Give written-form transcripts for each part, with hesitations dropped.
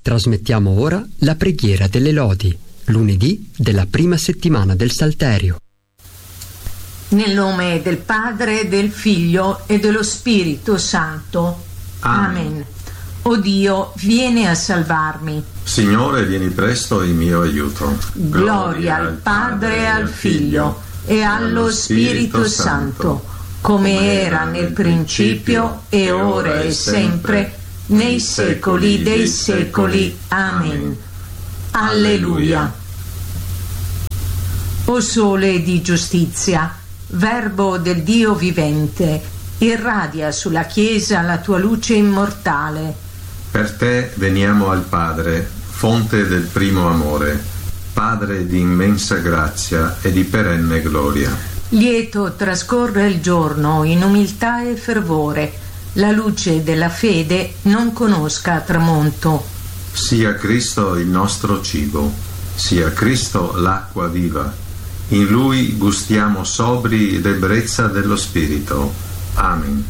Trasmettiamo ora la preghiera delle lodi, lunedì della prima settimana del Salterio. Nel nome del Padre, del Figlio e dello Spirito Santo. Amen. O Dio, vieni a salvarmi. Signore, vieni presto in mio aiuto. Gloria al Padre e al Figlio e allo Spirito Santo, come era nel principio e ora e sempre, nei secoli dei secoli. Amen. Alleluia. O Sole di giustizia, Verbo del Dio vivente, irradia sulla Chiesa la tua luce immortale. Per te veniamo al Padre, fonte del primo amore, Padre di immensa grazia e di perenne gloria. Lieto trascorre il giorno in umiltà e fervore, la luce della fede non conosca tramonto. Sia Cristo il nostro cibo, sia Cristo l'acqua viva. In Lui gustiamo sobri d'ebbrezza dello Spirito. Amen.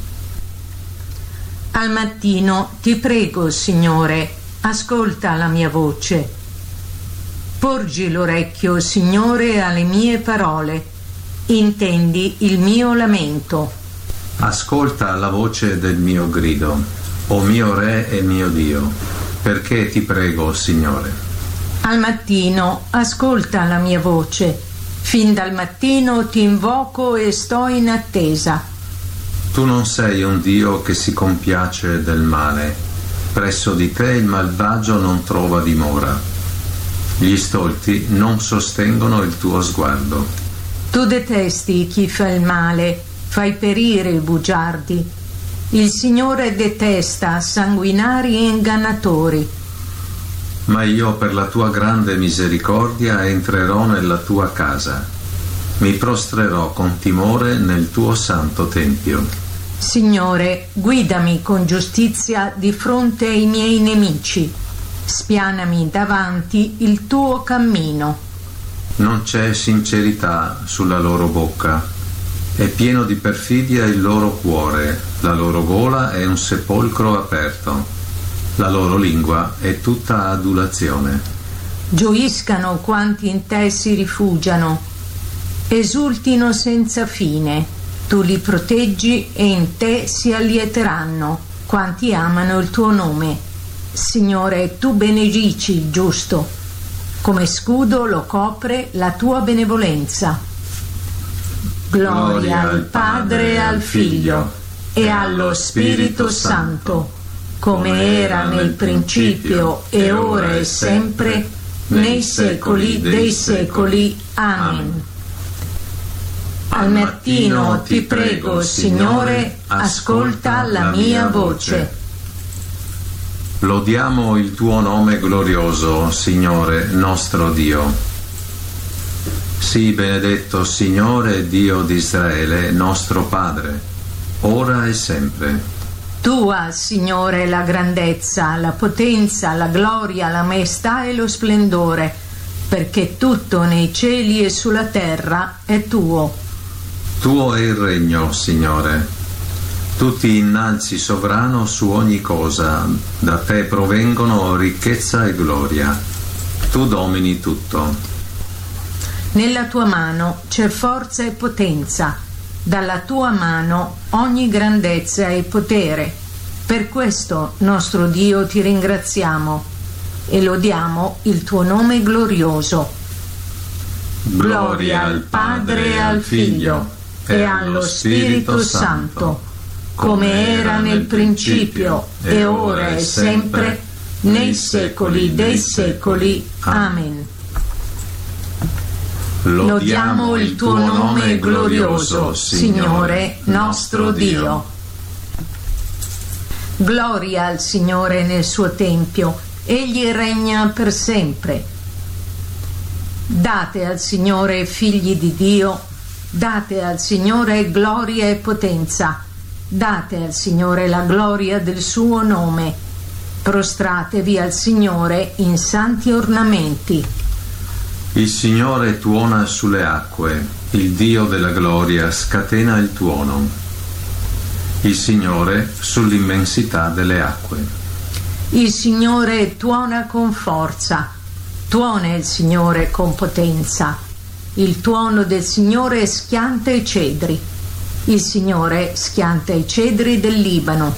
Al mattino ti prego, Signore, ascolta la mia voce. Porgi l'orecchio, Signore, alle mie parole. Intendi il mio lamento. Ascolta la voce del mio grido, o mio Re e mio Dio, perché ti prego, Signore. Al mattino ascolta la mia voce. Fin dal mattino ti invoco e sto in attesa. Tu non sei un Dio che si compiace del male. Presso di te il malvagio non trova dimora. Gli stolti non sostengono il tuo sguardo. Tu detesti chi fa il male, fai perire i bugiardi. Il Signore detesta sanguinari e ingannatori. Ma io per la tua grande misericordia entrerò nella tua casa. Mi prostrerò con timore nel tuo santo tempio. Signore, guidami con giustizia di fronte ai miei nemici. Spianami davanti il tuo cammino. Non c'è sincerità sulla loro bocca. È pieno di perfidia il loro cuore. La loro gola è un sepolcro aperto. La loro lingua è tutta adulazione. Gioiscano quanti in te si rifugiano. Esultino senza fine. Tu li proteggi e in te si allieteranno quanti amano il tuo nome. Signore, tu benedici il giusto. Come scudo lo copre la tua benevolenza. Gloria al Padre e al Figlio e allo Spirito Santo, come era nel principio e ora e sempre, nei secoli dei secoli. Amen. Al mattino ti prego, Signore, ascolta la mia voce. Lodiamo il tuo nome glorioso, Signore nostro Dio. Sii benedetto, Signore, Dio di Israele, nostro Padre, ora e sempre. Tua, Signore, la grandezza, la potenza, la gloria, la maestà e lo splendore, perché tutto nei cieli e sulla terra è tuo. Tuo è il regno, Signore. Tu ti innalzi sovrano su ogni cosa, da te provengono ricchezza e gloria. Tu domini tutto. Nella tua mano c'è forza e potenza. Dalla tua mano ogni grandezza e potere. Per questo, nostro Dio, ti ringraziamo e lodiamo il tuo nome glorioso. Gloria al Padre e al Figlio e allo Spirito Santo, come era nel principio e ora e sempre, nei secoli dei secoli. Amen. Lodiamo il tuo nome glorioso, Signore nostro Dio. Gloria al Signore nel suo tempio, egli regna per sempre. Date al Signore, figli di Dio, date al Signore gloria e potenza, date al Signore la gloria del suo nome. Prostratevi al Signore in santi ornamenti. Il Signore tuona sulle acque, il Dio della gloria scatena il tuono. Il Signore sull'immensità delle acque. Il Signore tuona con forza, tuona il Signore con potenza. Il tuono del Signore schianta i cedri. Il Signore schianta i cedri del Libano.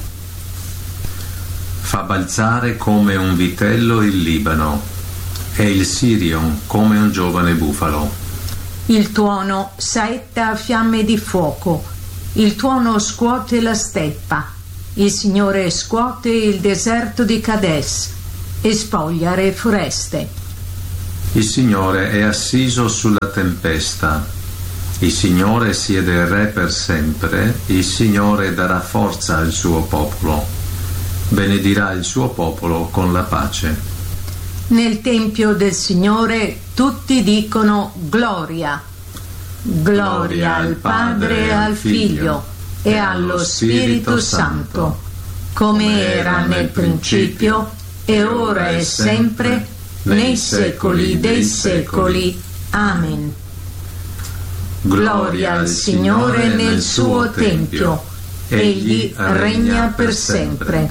Fa balzare come un vitello il Libano e il Sirion come un giovane bufalo. Il tuono saetta a fiamme di fuoco. Il tuono scuote la steppa. Il Signore scuote il deserto di Cades e spoglia le foreste. Il Signore è assiso sulla tempesta. Il Signore siede il re per sempre. Il Signore darà forza al suo popolo. Benedirà il suo popolo con la pace. Nel tempio del Signore tutti dicono gloria. Gloria al Padre e al Figlio e allo Spirito Santo, come era nel principio, e ora e sempre, nei secoli dei secoli. Amen. Gloria al Signore nel suo tempio. Egli regna per sempre.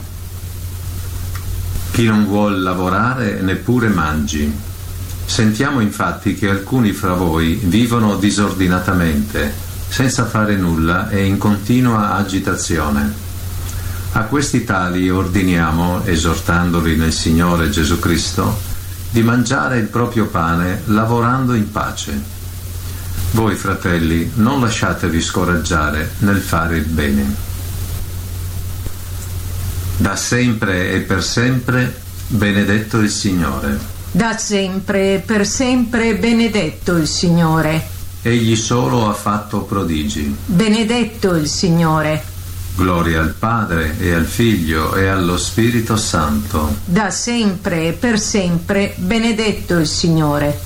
Chi non vuol lavorare neppure mangi. Sentiamo infatti che alcuni fra voi vivono disordinatamente, senza fare nulla e in continua agitazione. A questi tali ordiniamo, esortandoli nel Signore Gesù Cristo, di mangiare il proprio pane lavorando in pace. Voi, fratelli, non lasciatevi scoraggiare nel fare il bene. Da sempre e per sempre benedetto il Signore. Da sempre e per sempre benedetto il Signore. Egli solo ha fatto prodigi. Benedetto il Signore. Gloria al Padre e al Figlio e allo Spirito Santo. Da sempre e per sempre benedetto il Signore.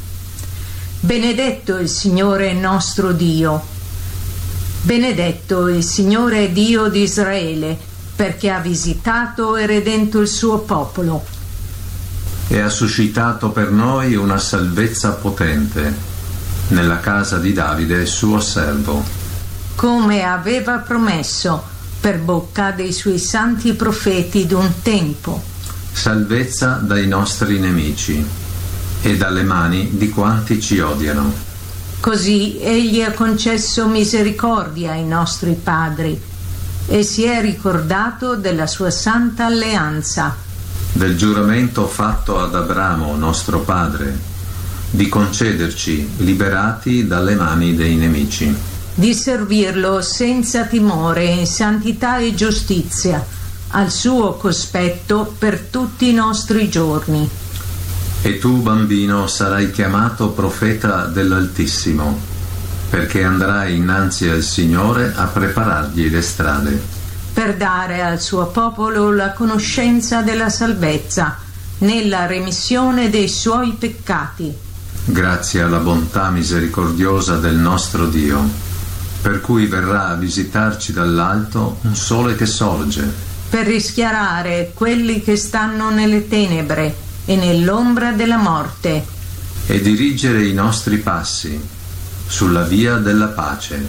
Benedetto il Signore nostro Dio. Benedetto il Signore Dio di Israele, perché ha visitato e redento il suo popolo. E ha suscitato per noi una salvezza potente nella casa di Davide suo servo, come aveva promesso per bocca dei suoi santi profeti d'un tempo. Salvezza dai nostri nemici e dalle mani di quanti ci odiano. Così egli ha concesso misericordia ai nostri padri e si è ricordato della sua santa alleanza, del giuramento fatto ad Abramo nostro padre, di concederci, liberati dalle mani dei nemici, di servirlo senza timore in santità e giustizia, al suo cospetto per tutti i nostri giorni. E tu, bambino, sarai chiamato profeta dell'Altissimo, perché andrai innanzi al Signore a preparargli le strade, per dare al suo popolo la conoscenza della salvezza, nella remissione dei suoi peccati. Grazie alla bontà misericordiosa del nostro Dio, per cui verrà a visitarci dall'alto un sole che sorge, per rischiarare quelli che stanno nelle tenebre e nell'ombra della morte, e dirigere i nostri passi sulla via della pace.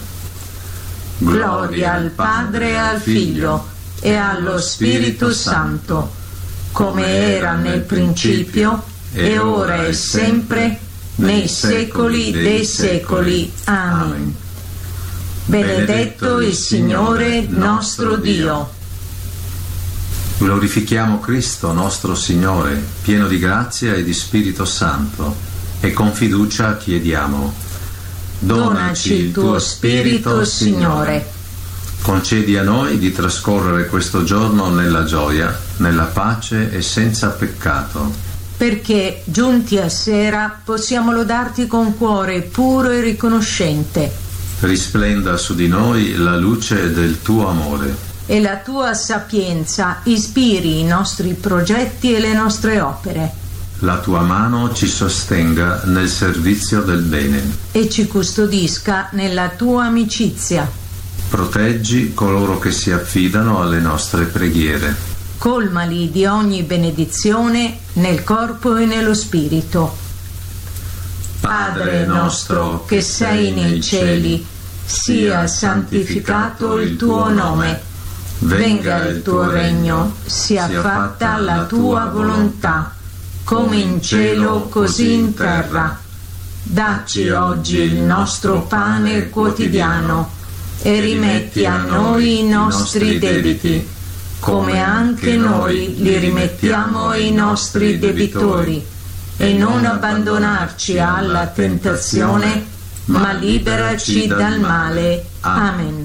Gloria al Padre e al Figlio e allo Spirito Santo, come era nel principio, e ora e sempre, nei secoli dei secoli. Amen. Benedetto il Signore nostro Dio. Glorifichiamo Cristo nostro Signore, pieno di grazia e di Spirito Santo, e con fiducia chiediamo: donaci il tuo Spirito, Signore. Concedi a noi di trascorrere questo giorno nella gioia, nella pace e senza peccato, perché giunti a sera possiamo lodarti con cuore puro e riconoscente. Risplenda su di noi la luce del tuo amore, e la tua sapienza ispiri i nostri progetti e le nostre opere. La tua mano ci sostenga nel servizio del bene e ci custodisca nella tua amicizia. Proteggi coloro che si affidano alle nostre preghiere. Colmali di ogni benedizione nel corpo e nello spirito. Padre nostro che sei nei cieli, sia santificato il tuo nome. Venga il tuo regno, sia fatta la tua volontà, come in cielo così in terra. Dacci oggi il nostro pane quotidiano e rimetti a noi i nostri debiti, come anche noi li rimettiamo ai nostri debitori, e non abbandonarci alla tentazione, ma liberaci dal male. Amen.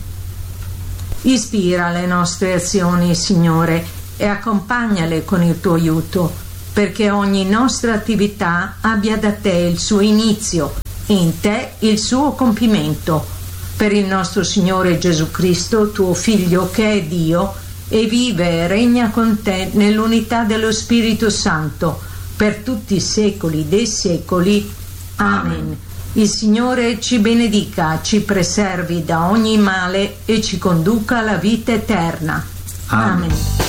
Ispira le nostre azioni, Signore, e accompagnale con il tuo aiuto, perché ogni nostra attività abbia da te il suo inizio e in te il suo compimento. Per il nostro Signore Gesù Cristo, tuo Figlio, che è Dio, e vive e regna con te nell'unità dello Spirito Santo, per tutti i secoli dei secoli. Amen. Il Signore ci benedica, ci preservi da ogni male e ci conduca alla vita eterna. Amen.